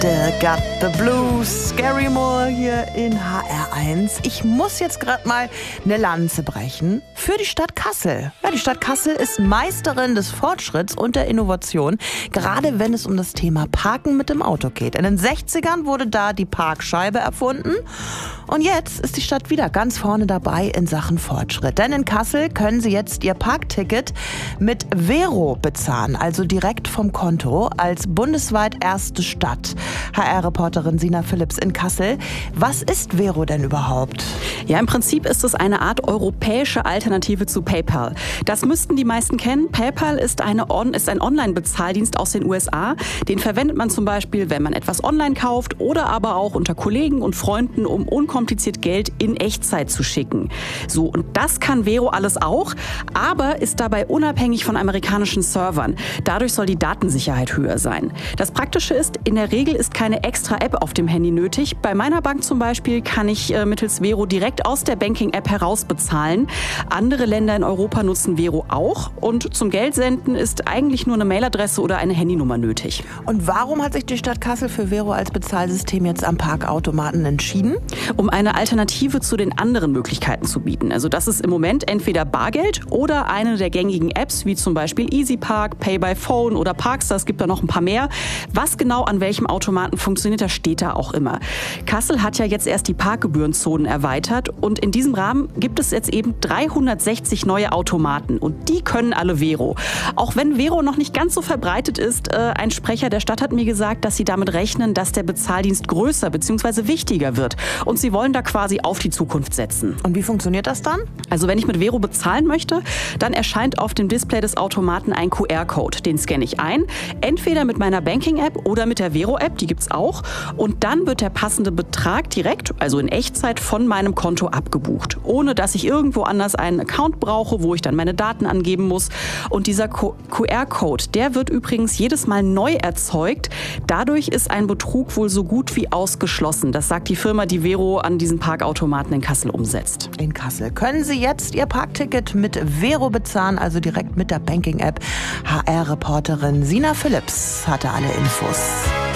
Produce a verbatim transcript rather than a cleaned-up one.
The Got the Blues, Scary Moore hier in H R eins. Ich muss jetzt gerade mal eine Lanze brechen für die Stadt Kassel. Ja, die Stadt Kassel ist Meisterin des Fortschritts und der Innovation, gerade wenn es um das Thema Parken mit dem Auto geht. In den sechzigern wurde da die Parkscheibe erfunden und jetzt ist die Stadt wieder ganz vorne dabei in Sachen Fortschritt. Denn in Kassel können Sie jetzt Ihr Parkticket mit Vero bezahlen, also direkt vom Konto, als bundesweit erste Stadt. H R-Reporterin Sina Philipps in Kassel. Was ist Vero denn überhaupt? Ja, im Prinzip ist es eine Art europäische Alternative zu PayPal. Das müssten die meisten kennen. PayPal ist, eine On- ist ein Online-Bezahldienst aus den U S A. Den verwendet man zum Beispiel, wenn man etwas online kauft oder aber auch unter Kollegen und Freunden, um unkompliziert Geld in Echtzeit zu schicken. So, und das kann Vero alles auch, aber ist dabei unabhängig von amerikanischen Servern. Dadurch soll die Datensicherheit höher sein. Das Praktische ist, in der Regel ist keine extra App auf dem Handy nötig. Bei meiner Bank zum Beispiel kann ich äh, mittels Vero direkt aus der Banking-App heraus bezahlen. Andere Länder in Europa nutzen Vero auch. Und zum Geldsenden ist eigentlich nur eine Mailadresse oder eine Handynummer nötig. Und warum hat sich die Stadt Kassel für Vero als Bezahlsystem jetzt am Parkautomaten entschieden? Um eine Alternative zu den anderen Möglichkeiten zu bieten. Also das ist im Moment entweder Bargeld oder eine der gängigen Apps, wie zum Beispiel EasyPark, Pay by Phone oder Parkstar. Es gibt da noch ein paar mehr. Was genau an welchem Automaten funktioniert, das steht da auch immer. Kassel hat ja jetzt erst die Parkgebührenzonen erweitert und in diesem Rahmen gibt es jetzt eben dreihundertsechzig neue Automaten und die können alle Vero. Auch wenn Vero noch nicht ganz so verbreitet ist, äh, ein Sprecher der Stadt hat mir gesagt, dass sie damit rechnen, dass der Bezahldienst größer bzw. wichtiger wird und sie wollen da quasi auf die Zukunft setzen. Und wie funktioniert das dann? Also wenn ich mit Vero bezahlen möchte, dann erscheint auf dem Display des Automaten ein Q R-Code. Den scanne ich ein, entweder mit meiner Banking-App oder mit der Vero-App, die gibt's auch. Und dann wird der passende Betrag direkt, also in Echtzeit, von meinem Konto abgebucht. Ohne dass ich irgendwo anders einen Account brauche, wo ich dann meine Daten angeben muss. Und dieser Q R-Code, der wird übrigens jedes Mal neu erzeugt. Dadurch ist ein Betrug wohl so gut wie ausgeschlossen. Das sagt die Firma, die Vero an diesen Parkautomaten in Kassel umsetzt. In Kassel können Sie jetzt Ihr Parkticket mit Vero bezahlen, also direkt mit der Banking-App. H R-Reporterin Sina Philipps hatte alle Infos.